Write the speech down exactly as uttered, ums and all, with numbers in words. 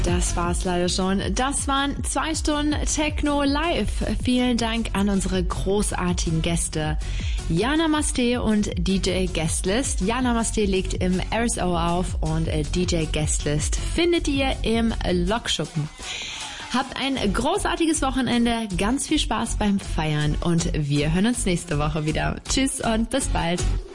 Das war's leider schon. Das waren zwei Stunden Techno live. Vielen Dank an unsere großartigen Gäste Jana Masté und D J Guestlist. Jana Masté legt im R S O auf und D J Guestlist findet ihr im Lokschuppen. Habt ein großartiges Wochenende, ganz viel Spaß beim Feiern und wir hören uns nächste Woche wieder. Tschüss und bis bald.